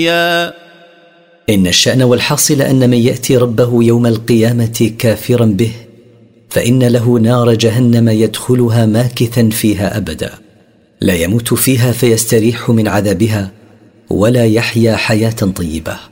إن الشأن والحاصل أن من يأتي ربه يوم القيامة كافرا به فإن له نار جهنم يدخلها ماكثا فيها أبدا، لا يموت فيها فيستريح من عذابها ولا يحيا حياة طيبة.